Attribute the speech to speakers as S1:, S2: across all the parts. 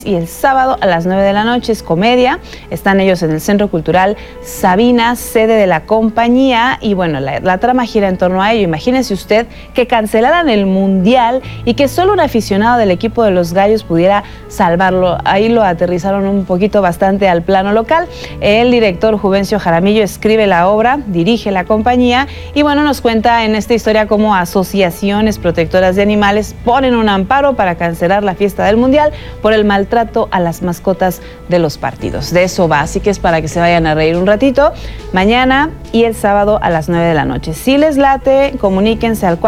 S1: Y el sábado a las 9 de la noche es comedia. Están ellos en el Centro Cultural Sabina, sede de la compañía. Y bueno, la trama gira en torno a ello. Imagínese usted que cancelaran el Mundial y que solo un aficionado del equipo de los Gallos pudiera salvarlo. Ahí lo aterrizaron un poquito bastante al plano local. El director Juvencio Jaramillo escribe la obra, dirige la compañía y bueno, nos cuenta en esta historia cómo asociaciones protectoras de animales ponen un amparo para cancelar la fiesta del Mundial por el maltrato a las mascotas de los partidos. De eso va, así que es para que se vayan a reír un ratito, mañana y el sábado a las 9 de la noche. Si les late, comuníquense al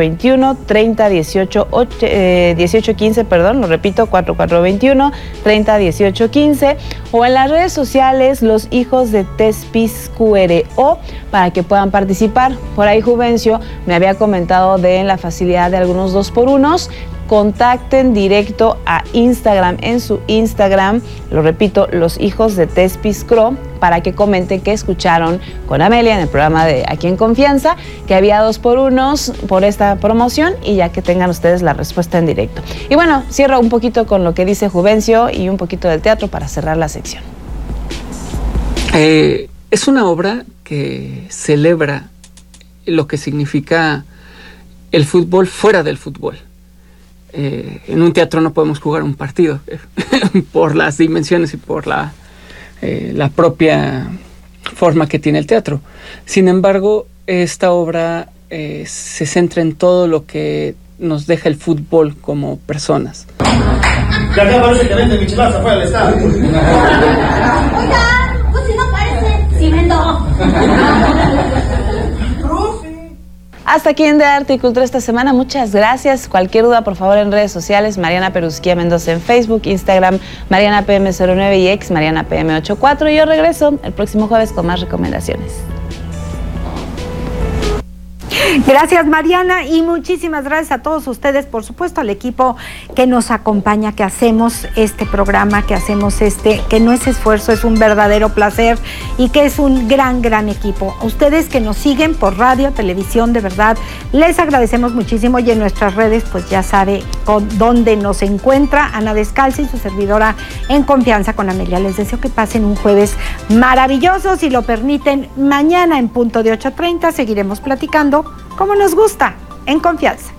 S1: 4421-301815, perdón, lo repito, 4421-301815, o en las redes sociales Los Hijos de Tespis QRO, para que puedan participar. Por ahí Juvencio me había comentado de la facilidad de algunos 2x1. Contacten directo a Instagram, en su Instagram, lo repito, Los Hijos de Tespis QRO, para que comenten que escucharon con Amelia en el programa de Aquí en Confianza, que había 2x1 por esta promoción y ya que tengan ustedes la respuesta en directo. Y bueno, cierro un poquito con lo que dice Juvencio y un poquito del teatro para cerrar la sección.
S2: Es una obra que celebra lo que significa el fútbol fuera del fútbol. En un teatro no podemos jugar un partido por las dimensiones y por la propia forma que tiene el teatro. Sin embargo, esta obra se centra en todo lo que nos deja el fútbol como personas.
S3: Que acá parece que vende micheladas afuera del estadio.
S4: Oiga, pues si no parece cimento.
S1: Hasta aquí en De Arte y Cultura esta semana. Muchas gracias. Cualquier duda, por favor, en redes sociales. Mariana Perusquía Mendoza en Facebook, Instagram, Mariana PM09 y ex Mariana PM84. Y yo regreso el próximo jueves con más recomendaciones.
S5: Gracias, Mariana, y muchísimas gracias a todos ustedes, por supuesto al equipo que nos acompaña, que hacemos este programa, que no es esfuerzo, es un verdadero placer y que es un gran equipo. A ustedes que nos siguen por radio, televisión, de verdad, les agradecemos muchísimo y en nuestras redes, pues ya sabe dónde nos encuentra Ana Descalzi y su servidora En Confianza con Amelia. Les deseo que pasen un jueves maravilloso, si lo permiten. Mañana en punto de 8:30 seguiremos platicando como nos gusta, en confianza.